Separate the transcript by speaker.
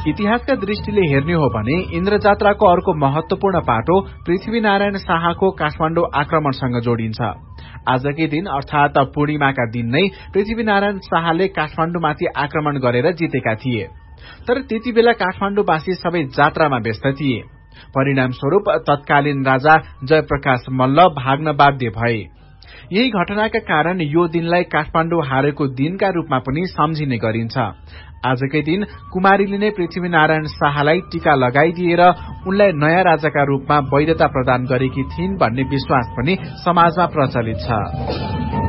Speaker 1: इतिहासका दृष्टिले हेर्ने हो भने इन्द्रजात्राको अर्को महत्वपूर्ण पाटो पृथ्वीनारायण शाहको काठमाडौँ आक्रमणसँग जोडिन्छ। आजकै दिन अर्थात पूर्णिमाका दिन नै पृथ्वीनारायण शाहले काठमाडौँमाथि आक्रमण गरेर जितेका थिए। तर त्यति बेला काठमाडौँवासी सबै जात्रामा व्यस्त थिए। परिणामस्वरूप तत्कालीन राजा जयप्रकाश मल्ल भाग्न बाध्य भए। यही घटनाका कारण यो दिनलाई काठमाडौँ हारेको दिनका रूपमा पनि सम्झिने गरिन्छ। आजकै दिन कुमारीले नै पृथ्वीनारायण शाहलाई टीका लगाइदिएर उनलाई नयाँ राजाका रूपमा वैधता प्रदान गरेकी थिइन् भन्ने विश्वास पनि समाजमा प्रचलित छ।